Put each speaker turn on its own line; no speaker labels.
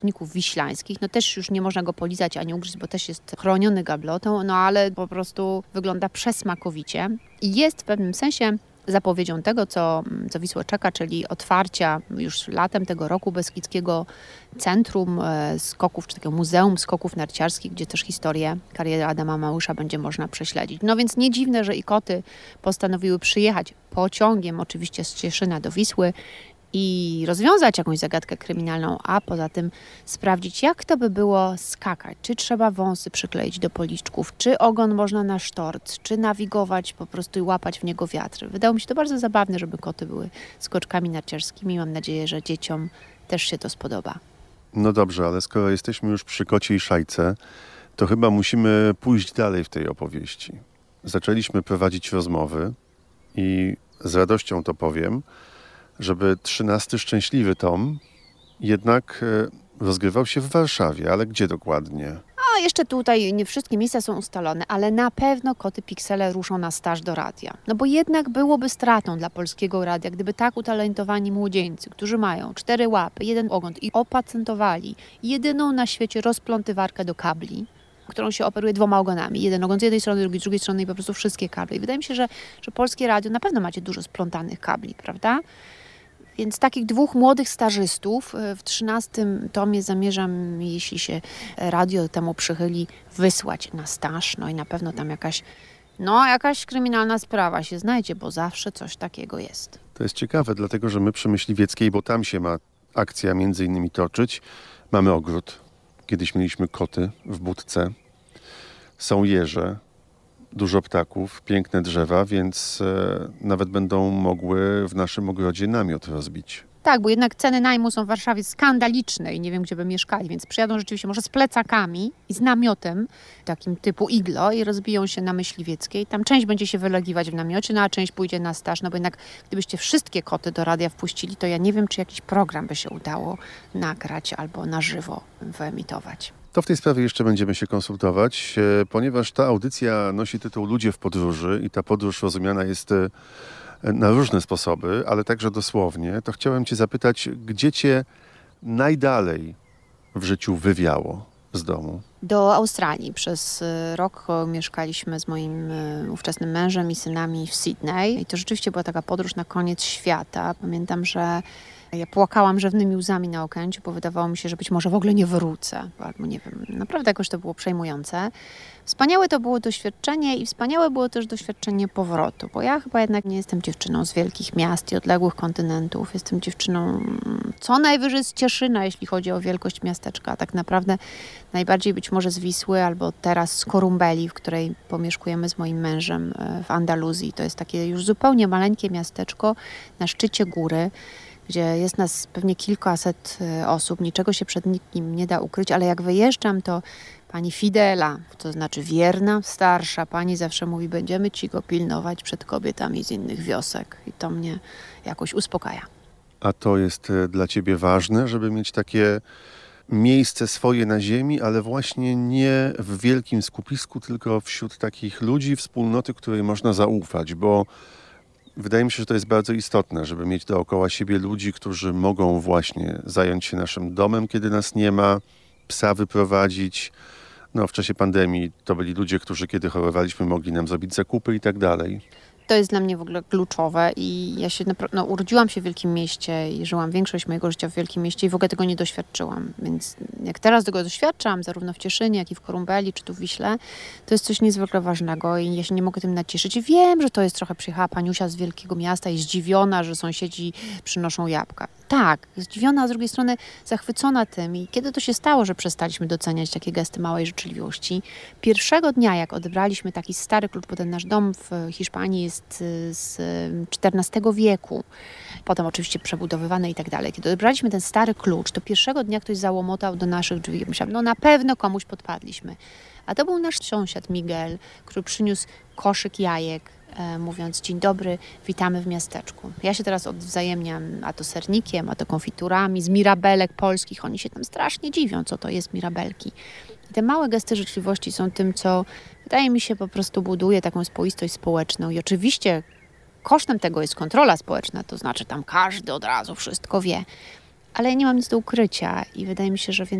Ników wiślańskich. No też już nie można go polizać ani ugryźć, bo też jest chroniony gablotą, no ale po prostu wygląda przesmakowicie. I jest w pewnym sensie zapowiedzią tego, co Wisłę czeka, czyli otwarcia już latem tego roku Beskidzkiego Centrum Skoków, czy takiego Muzeum Skoków Narciarskich, gdzie też historię kariery Adama Małysza będzie można prześledzić. No więc nie dziwne, że i koty postanowiły przyjechać pociągiem oczywiście z Cieszyna do Wisły i rozwiązać jakąś zagadkę kryminalną, a poza tym sprawdzić, jak to by było skakać. Czy trzeba wąsy przykleić do policzków, czy ogon można na sztorc, czy nawigować po prostu i łapać w niego wiatr. Wydało mi się to bardzo zabawne, żeby koty były skoczkami narciarskimi. Mam nadzieję, że dzieciom też się to spodoba.
No dobrze, ale skoro jesteśmy już przy kociej szajce, to chyba musimy pójść dalej w tej opowieści. Zaczęliśmy prowadzić rozmowy i z radością to powiem, żeby 13 szczęśliwy tom jednak rozgrywał się w Warszawie, ale gdzie dokładnie?
A jeszcze tutaj nie wszystkie miejsca są ustalone, ale na pewno koty Piksele ruszą na staż do radia. No bo jednak byłoby stratą dla polskiego radia, gdyby tak utalentowani młodzieńcy, którzy mają 4 łapy, 1 ogon i opatentowali jedyną na świecie rozplątywarkę do kabli, którą się operuje 2 ogonami. 1 ogon z jednej strony, drugi z drugiej strony i po prostu wszystkie kable. I wydaje mi się, że polskie radio na pewno macie dużo splątanych kabli, prawda? Więc takich 2 młodych stażystów w 13 tomie zamierzam, jeśli się radio temu przychyli, wysłać na staż. No i na pewno tam jakaś kryminalna sprawa się znajdzie, bo zawsze coś takiego jest.
To jest ciekawe, dlatego że my przy Myśliwieckiej, bo tam się ma akcja między innymi toczyć, mamy ogród. Kiedyś mieliśmy koty w budce. Są jeże, dużo ptaków, piękne drzewa, więc nawet będą mogły w naszym ogrodzie namiot rozbić.
Tak, bo jednak ceny najmu są w Warszawie skandaliczne i nie wiem, gdzie by mieszkali, więc przyjadą rzeczywiście może z plecakami i z namiotem takim typu iglo i rozbiją się na Myśliwieckiej. Tam część będzie się wylegiwać w namiocie, no a część pójdzie na staż, no bo jednak gdybyście wszystkie koty do radia wpuścili, to ja nie wiem, czy jakiś program by się udało nagrać albo na żywo wyemitować.
To w tej sprawie jeszcze będziemy się konsultować, ponieważ ta audycja nosi tytuł Ludzie w podróży i ta podróż rozumiana jest na różne sposoby, ale także dosłownie. To chciałem cię zapytać, gdzie cię najdalej w życiu wywiało z domu?
Do Australii. Przez rok mieszkaliśmy z moim ówczesnym mężem i synami w Sydney i to rzeczywiście była taka podróż na koniec świata. Pamiętam, że ja płakałam rzewnymi łzami na Okęciu, bo wydawało mi się, że być może w ogóle nie wrócę. Albo nie wiem, naprawdę jakoś to było przejmujące. Wspaniałe to było doświadczenie i wspaniałe było też doświadczenie powrotu, bo ja chyba jednak nie jestem dziewczyną z wielkich miast i odległych kontynentów. Jestem dziewczyną co najwyżej z Cieszyna, jeśli chodzi o wielkość miasteczka. A tak naprawdę najbardziej być może z Wisły albo teraz z Korumbeli, w której pomieszkujemy z moim mężem w Andaluzji. To jest takie już zupełnie maleńkie miasteczko na szczycie góry, gdzie jest nas pewnie kilkaset osób, niczego się przed nikim nie da ukryć, ale jak wyjeżdżam, to pani Fidela, to znaczy wierna, starsza pani zawsze mówi, będziemy ci go pilnować przed kobietami z innych wiosek i to mnie jakoś uspokaja.
A to jest dla ciebie ważne, żeby mieć takie miejsce swoje na ziemi, ale właśnie nie w wielkim skupisku, tylko wśród takich ludzi, wspólnoty, której można zaufać, bo wydaje mi się, że to jest bardzo istotne, żeby mieć dookoła siebie ludzi, którzy mogą właśnie zająć się naszym domem, kiedy nas nie ma, psa wyprowadzić. No, w czasie pandemii to byli ludzie, którzy kiedy chorowaliśmy, mogli nam zrobić zakupy i tak dalej.
To jest dla mnie w ogóle kluczowe i ja się urodziłam się w wielkim mieście i żyłam większość mojego życia w wielkim mieście i w ogóle tego nie doświadczyłam. Więc jak teraz tego doświadczam, zarówno w Cieszynie, jak i w Korumbeli, czy tu w Wiśle, to jest coś niezwykle ważnego i ja się nie mogę tym nacieszyć. I wiem, że to jest trochę przyjechała paniusia z wielkiego miasta i zdziwiona, że sąsiedzi przynoszą jabłka. Tak, zdziwiona, a z drugiej strony zachwycona tym. I kiedy to się stało, że przestaliśmy doceniać takie gesty małej życzliwości? Pierwszego dnia, jak odebraliśmy taki stary klucz, bo ten nasz dom w Hiszpanii jest z XIV wieku, potem oczywiście przebudowywany i tak dalej. Kiedy odebraliśmy ten stary klucz, to pierwszego dnia ktoś załomotał do naszych drzwi. Myślałam, no na pewno komuś podpadliśmy. A to był nasz sąsiad Miguel, który przyniósł koszyk jajek, mówiąc dzień dobry, witamy w miasteczku. Ja się teraz odwzajemniam a to sernikiem, a to konfiturami z mirabelek polskich. Oni się tam strasznie dziwią, co to jest mirabelki. I te małe gesty życzliwości są tym, co wydaje mi się po prostu buduje taką spoistość społeczną. I oczywiście kosztem tego jest kontrola społeczna, to znaczy tam każdy od razu wszystko wie. ale ja nie mam nic do ukrycia i wydaje mi się, że